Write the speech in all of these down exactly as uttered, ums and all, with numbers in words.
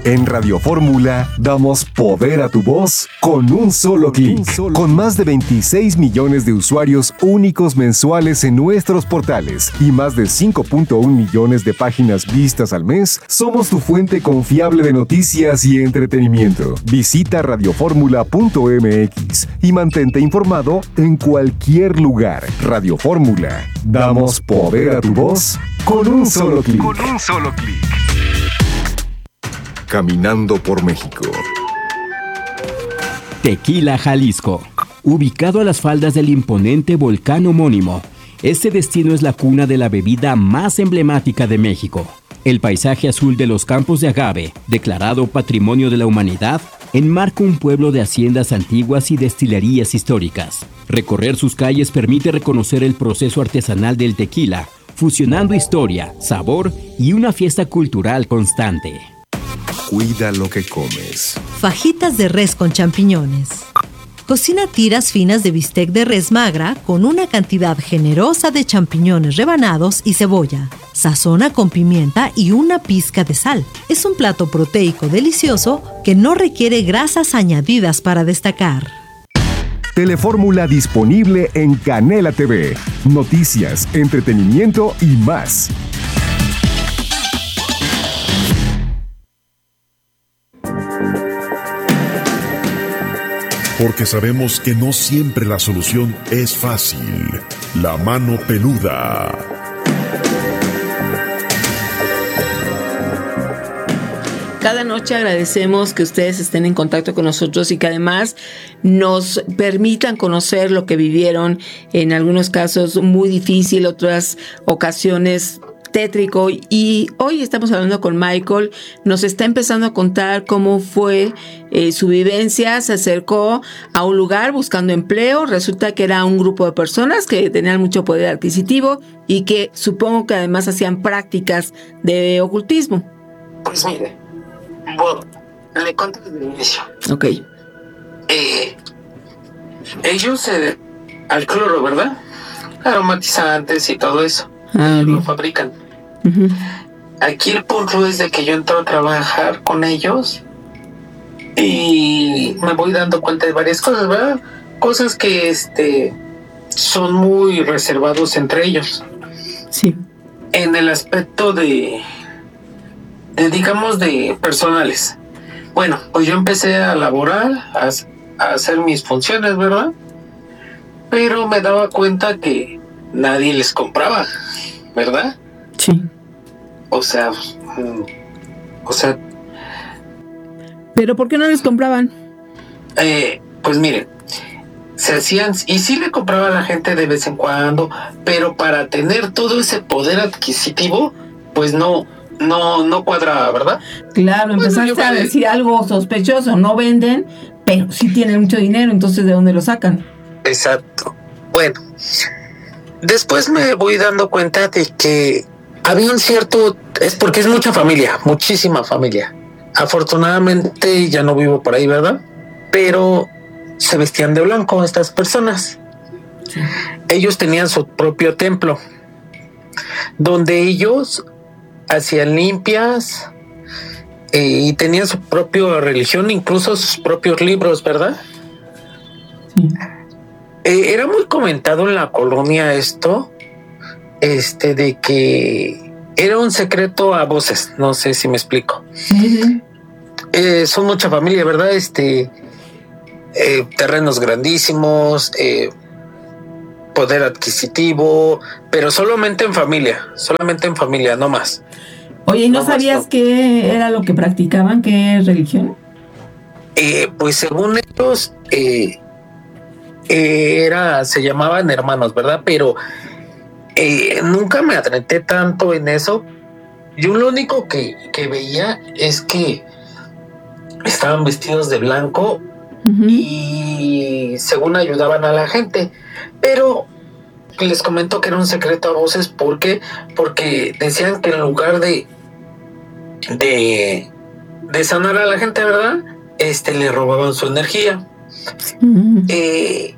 En Radio Fórmula damos poder a tu voz con un solo clic. Con más de veintiséis millones de usuarios únicos mensuales en nuestros portales y más de cinco punto uno millones de páginas vistas al mes, somos tu fuente confiable de noticias y entretenimiento. Visita radioformula punto m x y mantente informado en cualquier lugar. Radio Fórmula. Damos poder a tu voz con un solo clic. Con un solo clic. Caminando por México. Tequila, Jalisco. Ubicado a las faldas del imponente volcán homónimo, este destino es la cuna de la bebida más emblemática de México. El paisaje azul de los campos de agave, declarado Patrimonio de la Humanidad, enmarca un pueblo de haciendas antiguas y destilerías históricas. Recorrer sus calles permite reconocer el proceso artesanal del tequila, fusionando historia, sabor y una fiesta cultural constante. Cuida lo que comes. Fajitas de res con champiñones. Cocina tiras finas de bistec de res magra con una cantidad generosa de champiñones rebanados y cebolla. Sazona con pimienta y una pizca de sal. Es un plato proteico delicioso que no requiere grasas añadidas para destacar. Telefórmula disponible en Canela T V. Noticias, entretenimiento y más. Porque sabemos que no siempre la solución es fácil. La mano peluda. Cada noche agradecemos que ustedes estén en contacto con nosotros y que además nos permitan conocer lo que vivieron, en algunos casos muy difícil, otras ocasiones tétrico. Y hoy estamos hablando con Michael. Nos está empezando a contar cómo fue eh, su vivencia. Se acercó a un lugar buscando empleo. Resulta que era un grupo de personas que tenían mucho poder adquisitivo y que supongo que además hacían prácticas de ocultismo. Pues mire, bueno, le cuento desde el inicio. Ok. Eh, ellos se eh, al cloro, ¿verdad? Aromatizantes y todo eso. Ah, lo fabrican. Uh-huh. Aquí el punto es de que yo entro a trabajar con ellos y me voy dando cuenta de varias cosas, ¿verdad? Cosas que este son muy reservados entre ellos. Sí. En el aspecto de, de digamos, de personales. Bueno, pues yo empecé a laborar, a, a hacer mis funciones, ¿verdad? Pero me daba cuenta que nadie les compraba, ¿verdad? Sí. O sea, o sea... ¿Pero por qué no les compraban? Eh, pues miren, se hacían... Y sí le compraba a la gente de vez en cuando, pero para tener todo ese poder adquisitivo, pues no, no, no cuadraba, ¿verdad? Claro, empezaste bueno, a me... decir algo sospechoso. No venden, pero sí tienen mucho dinero, entonces ¿de dónde lo sacan? Exacto. Bueno... Después me voy dando cuenta de que había un cierto... Es porque es mucha familia, muchísima familia. Afortunadamente ya no vivo por ahí, ¿verdad? Pero se vestían de blanco estas personas. Sí. Ellos tenían su propio templo, donde ellos hacían limpias eh, y tenían su propia religión, incluso sus propios libros, ¿verdad? Sí. Eh, era muy comentado en la colonia esto, este, de que era un secreto a voces, no sé si me explico. Uh-huh. Eh, son mucha familia, ¿verdad? Este, eh, terrenos grandísimos, eh, poder adquisitivo, pero solamente en familia, solamente en familia, no más. Oye, ¿y no, no sabías no. qué era lo que practicaban? ¿Qué religión? Eh, pues según ellos... Eh, era, se llamaban hermanos, ¿verdad? Pero eh, nunca me adentré tanto en eso. Yo lo único que, que veía es que estaban vestidos de blanco uh-huh. y según ayudaban a la gente, pero les comento que era un secreto a voces. ¿Por qué? Porque decían que en lugar de de, de sanar a la gente, ¿verdad? Este, le robaban su energía. Uh-huh. Eh,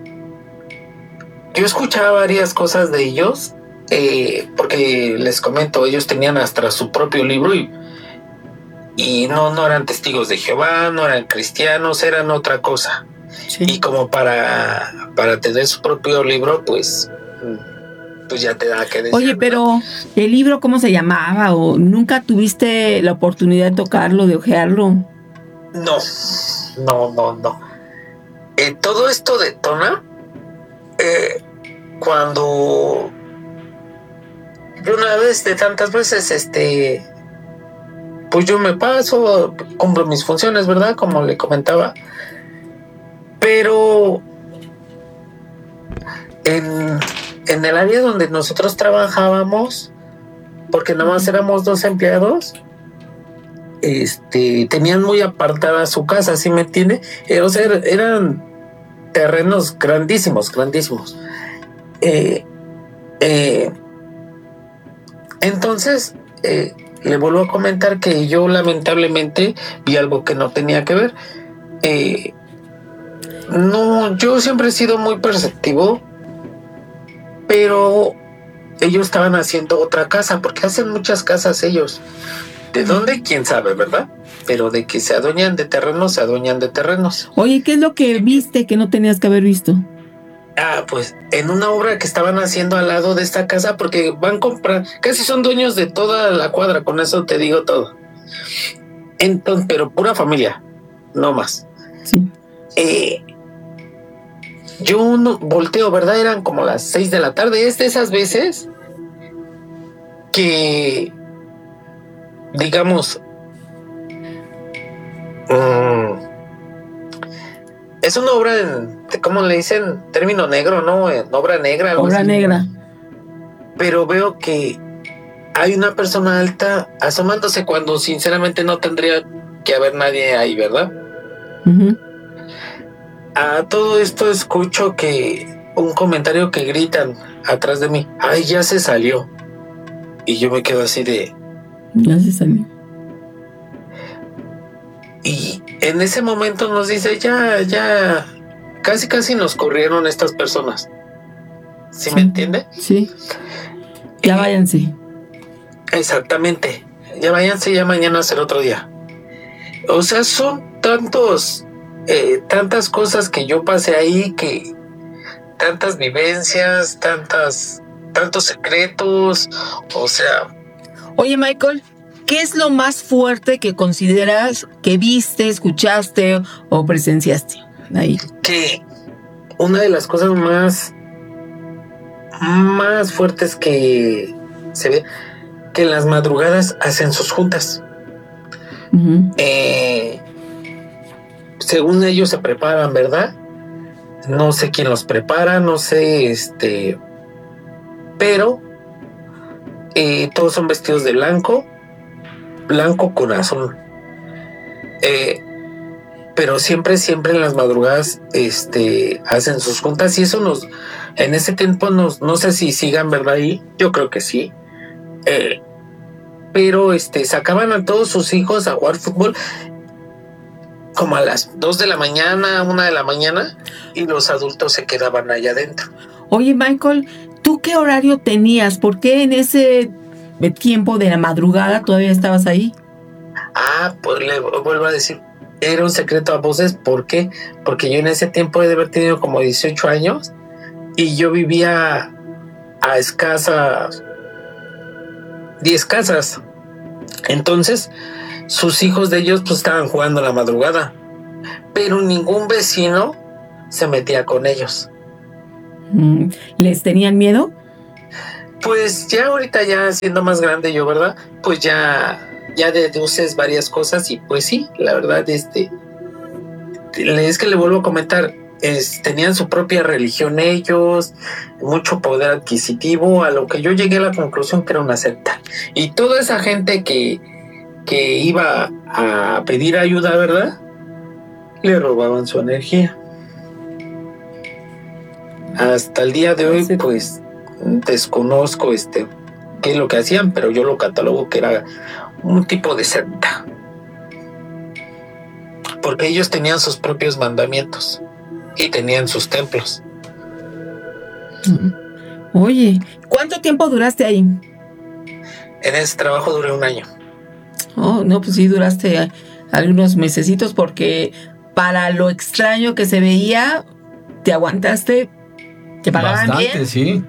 yo escuchaba varias cosas de ellos, eh, porque les comento, ellos tenían hasta su propio libro y, y no, no eran testigos de Jehová, no eran cristianos, eran otra cosa. Sí. Y como para, para tener su propio libro, pues, pues ya te da que decir. Oye, pero ¿el libro cómo se llamaba? ¿O nunca tuviste la oportunidad de tocarlo, de hojearlo? No, no, no, no. Eh, todo esto detona eh, cuando yo una vez de tantas veces, este, pues yo me paso, cumplo mis funciones, ¿verdad? Como le comentaba. Pero en, en el área donde nosotros trabajábamos, porque nada más éramos dos empleados, este, tenían muy apartada su casa, ¿sí me entiende? Eh, o sea, eran terrenos grandísimos, grandísimos. Eh, eh, entonces, eh, le vuelvo a comentar que yo lamentablemente vi algo que no tenía que ver. Eh, no, yo siempre he sido muy perceptivo, pero ellos estaban haciendo otra casa, porque hacen muchas casas ellos. ¿De dónde? ¿Quién sabe, verdad? Pero de que se adueñan de terrenos, se adueñan de terrenos. Oye, ¿qué es lo que viste que no tenías que haber visto? Ah, pues en una obra que estaban haciendo al lado de esta casa, porque van a comprar, casi son dueños de toda la cuadra, con eso te digo todo. Entonces, pero pura familia, no más. Sí. Eh, yo no, volteo, ¿verdad? Eran como las seis de la tarde. Es de esas veces que, digamos, um, es una obra en, ¿cómo le dicen? Término negro, ¿no? En obra negra. Algo Obra así. negra. Pero veo que hay una persona alta asomándose cuando sinceramente no tendría que haber nadie ahí, ¿verdad? Uh-huh. A todo esto escucho que un comentario que gritan atrás de mí, ay, ya se salió. Y yo me quedo así de... Ya se salió. Y en ese momento nos dice, ya, ya, casi casi nos corrieron estas personas. ¿Sí, sí me entiende? Sí. Ya váyanse. Exactamente. Ya váyanse, ya mañana será otro día. O sea, son tantos, eh, tantas cosas que yo pasé ahí, que tantas vivencias, tantas, tantos secretos, o sea... Oye, Michael, ¿qué es lo más fuerte que consideras que viste, escuchaste o presenciaste ahí? Que una de las cosas más, más fuertes que se ve, que en las madrugadas hacen sus juntas. Uh-huh. Eh, según ellos se preparan, ¿verdad? No sé quién los prepara, no sé, este, pero eh, todos son vestidos de blanco, blanco con azul. Eh, pero siempre, siempre en las madrugadas, este, hacen sus juntas y eso nos, en ese tiempo nos, no sé si sigan, ¿verdad? Ahí, yo creo que sí. Eh, pero este sacaban a todos sus hijos a jugar fútbol como a las dos de la mañana, una de la mañana, y los adultos se quedaban allá adentro. Oye, Michael, ¿tú qué horario tenías? ¿Por qué en ese tiempo de la madrugada todavía estabas ahí? Ah, pues le vuelvo a decir, era un secreto a voces. ¿Por qué? Porque yo en ese tiempo he de haber tenido como dieciocho años y yo vivía a escasas diez casas. Entonces, sus hijos de ellos pues estaban jugando a la madrugada, pero ningún vecino se metía con ellos. ¿Les tenían miedo? Pues ya ahorita, ya siendo más grande yo, ¿verdad? Pues ya, ya deduces varias cosas y pues sí, la verdad, este, es que le vuelvo a comentar, es, tenían su propia religión ellos, mucho poder adquisitivo, a lo que yo llegué a la conclusión que era una secta. Y toda esa gente que, que iba a pedir ayuda, ¿verdad? Le robaban su energía. Hasta el día de hoy, pues, desconozco este qué es lo que hacían, pero yo lo catalogo que era un tipo de secta. Porque ellos tenían sus propios mandamientos y tenían sus templos. Oye, ¿cuánto tiempo duraste ahí? En ese trabajo duré un año. Oh, no, pues sí duraste algunos mesecitos porque para lo extraño que se veía, te aguantaste, te pagaban Bastante, bien. sí.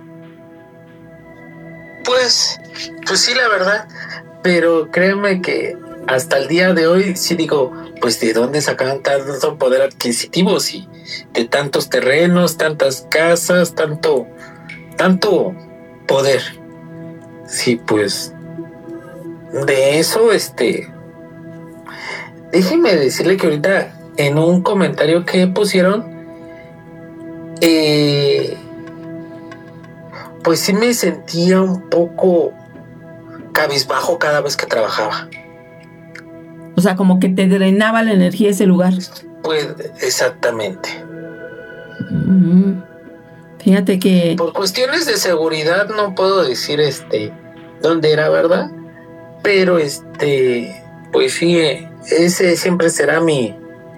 Pues, pues sí, la verdad. Pero créeme que hasta el día de hoy sí digo, pues de dónde sacaban tanto poder adquisitivo, sí, de tantos terrenos, tantas casas, tanto, tanto poder. Sí, pues de eso, este, déjeme decirle que ahorita en un comentario que pusieron, eh, pues sí me sentía un poco cabizbajo cada vez que trabajaba. O sea, como que te drenaba la energía ese lugar. Pues exactamente. Mm, fíjate que... Por cuestiones de seguridad no puedo decir este dónde era, ¿verdad? Pero este, pues sí, ese siempre será mi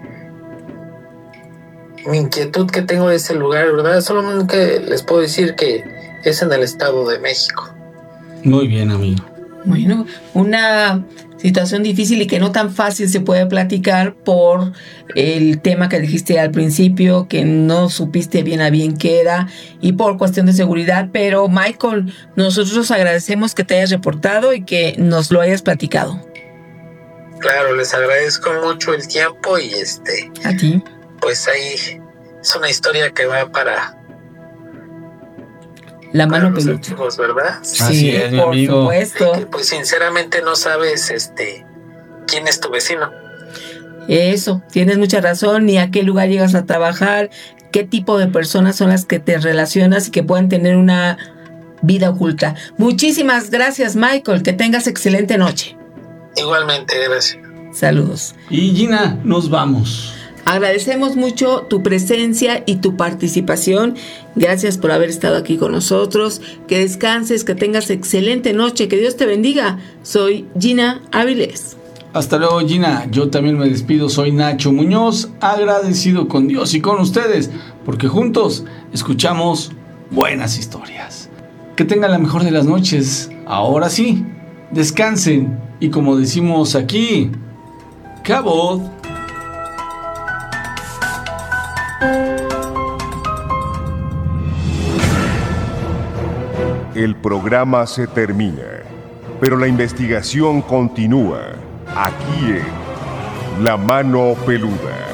mi inquietud que tengo de ese lugar, ¿verdad? Solamente les puedo decir que es en el Estado de México. Muy bien, amigo. Bueno, una situación difícil y que no tan fácil se puede platicar por el tema que dijiste al principio, que no supiste bien a bien qué era y por cuestión de seguridad. Pero Michael, nosotros agradecemos que te hayas reportado y que nos lo hayas platicado. Claro, les agradezco mucho el tiempo y este, a ti. Pues ahí es una historia que va para la mano para los peluda, archivos, ¿verdad? Sí, Así es, mi por amigo. Supuesto. Que, pues sinceramente no sabes este quién es tu vecino. Eso, tienes mucha razón, ni a qué lugar llegas a trabajar, qué tipo de personas son las que te relacionas y que pueden tener una vida oculta. Muchísimas gracias, Michael, que tengas excelente noche. Igualmente, gracias. Saludos. Y Gina, nos vamos. Agradecemos mucho tu presencia y tu participación. Gracias por haber estado aquí con nosotros. Que descanses, que tengas excelente noche. Que Dios te bendiga. Soy Gina Avilés. Hasta luego, Gina. Yo también me despido. Soy Nacho Muñoz, agradecido con Dios y con ustedes, porque juntos escuchamos buenas historias. Que tengan la mejor de las noches. Ahora sí, descansen. Y como decimos aquí, cabot. El programa se termina, pero la investigación continúa aquí en La Mano Peluda.